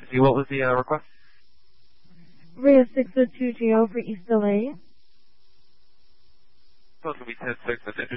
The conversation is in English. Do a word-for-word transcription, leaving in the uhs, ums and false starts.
See, what was the uh, request? Rio six oh two G O for East L A. So it's going to be ten six.